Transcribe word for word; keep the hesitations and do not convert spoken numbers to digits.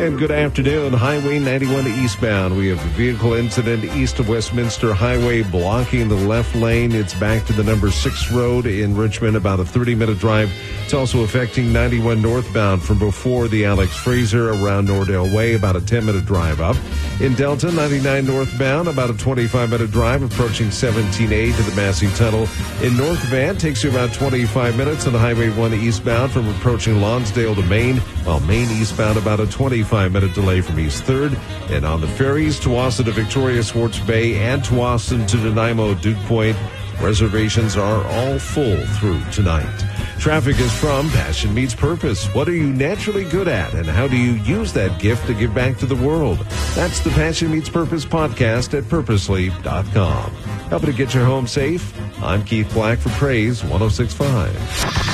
And good afternoon. Highway ninety-one eastbound. We have a vehicle incident east of Westminster Highway blocking the left lane. It's back to the number six road in Richmond, about a thirty-minute drive. It's also affecting ninety-one northbound from before the Alex Fraser around Nordale Way, about a ten-minute drive up. In Delta, ninety-nine northbound, about a twenty-five-minute drive approaching seventeen A to the Massey Tunnel. In North Van, takes you about twenty-five minutes on the Highway one eastbound from approaching Lonsdale to Maine, while Maine eastbound about a twenty-five-minute delay from East third. And on the ferries, Tawasin to Victoria, Swartz Bay, and Tawasin to Nanaimo, Duke Point, reservations are all full through tonight. Traffic is from Passion Meets Purpose. What are you naturally good at, and how do you use that gift to give back to the world? That's the Passion Meets Purpose podcast at purposely dot com. Helping to get your home safe, I'm Keith Black for Praise one oh six point five.